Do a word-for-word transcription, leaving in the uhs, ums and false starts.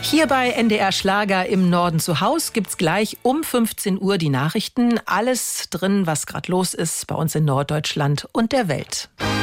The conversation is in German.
Hier bei N D R Schlager im Norden zu Haus gibt's gleich um fünfzehn Uhr die Nachrichten. Alles drin, was gerade los ist bei uns in Norddeutschland und der Welt.